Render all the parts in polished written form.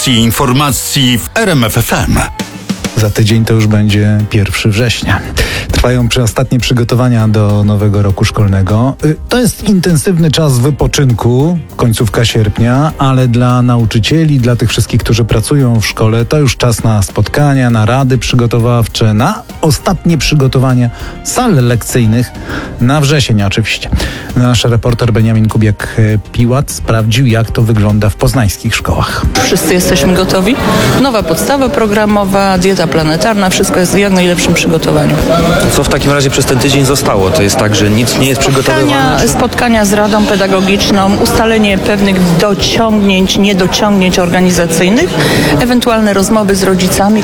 stacji informacji w RMF FM. Za tydzień to już będzie 1 września. Trwają ostatnie przygotowania do nowego roku szkolnego. To jest intensywny czas wypoczynku, końcówka sierpnia, ale dla nauczycieli, dla tych wszystkich, którzy pracują w szkole, to już czas na spotkania, na rady przygotowawcze, na ostatnie przygotowania sal lekcyjnych, na wrzesień oczywiście. Nasz reporter Beniamin Kubiak-Piłat sprawdził, jak to wygląda w poznańskich szkołach. Wszyscy jesteśmy gotowi. Nowa podstawa programowa, dieta planetarna, wszystko jest w jak najlepszym przygotowaniu. Co w takim razie przez ten tydzień zostało? To jest tak, że nic nie jest przygotowywane? Spotkania z Radą Pedagogiczną, ustalenie pewnych dociągnięć, niedociągnięć organizacyjnych, ewentualne rozmowy z rodzicami,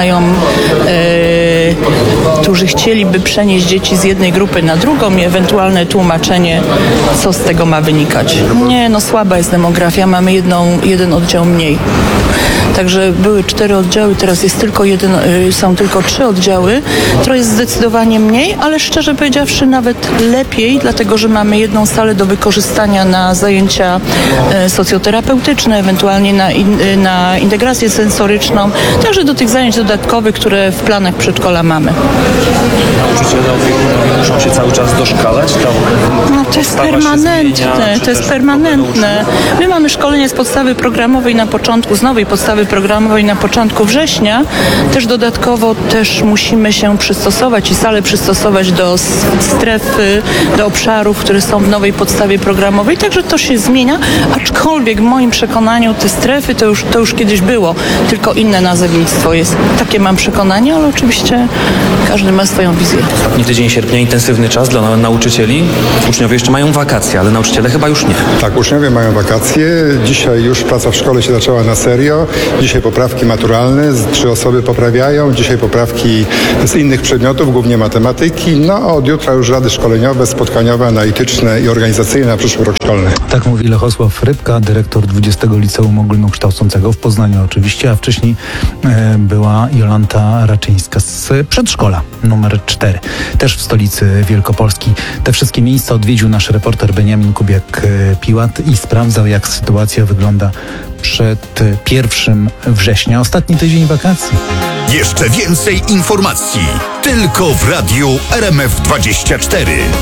którzy chcieliby przenieść dzieci z jednej grupy na drugą i ewentualne tłumaczenie, co z tego ma wynikać. Słaba jest demografia, mamy jeden oddział mniej. Także były 4 oddziały, teraz jest są tylko 3 oddziały. To jest zdecydowanie mniej, ale szczerze powiedziawszy nawet lepiej, dlatego że mamy jedną salę do wykorzystania na zajęcia socjoterapeutyczne, ewentualnie na integrację sensoryczną, także do tych zajęć dodatkowych, które w planach przedszkola mamy. Nauczyciele, opiekunowie muszą się cały czas doszkalać? To jest permanentne. My mamy szkolenie z podstawy programowej z nowej podstawy programowej na początku września. Też dodatkowo musimy się przystosować i salę przystosować do strefy, do obszarów, które są w nowej podstawie programowej. Także to się zmienia, aczkolwiek w moim przekonaniu te strefy to już kiedyś było, tylko inne nazewnictwo jest. Takie mam przekonanie, ale oczywiście każdy ma swoją wizję. Ostatni tydzień sierpnia, intensywny czas dla nauczycieli. Uczniowie jeszcze mają wakacje, ale nauczyciele chyba już nie. Tak, uczniowie mają wakacje. Dzisiaj już praca w szkole się zaczęła na serio. Dzisiaj poprawki maturalne, 3 osoby poprawiają. Dzisiaj poprawki z innych przedmiotów, głównie matematyki. Od jutra już rady szkoleniowe, spotkaniowe, analityczne i organizacyjne na przyszły rok szkolny. Tak mówi Lechosław Rybka, dyrektor 20 Liceum Ogólnokształcącego w Poznaniu oczywiście, a wcześniej była Jolanta Raczyńska z przedszkola numer 4, też w stolicy Wielkopolski. Te wszystkie miejsca odwiedził nasz reporter Beniamin Kubiak-Piłat i sprawdzał, jak sytuacja wygląda przed 1 września, ostatni tydzień wakacji. Jeszcze więcej informacji tylko w radiu RMF24.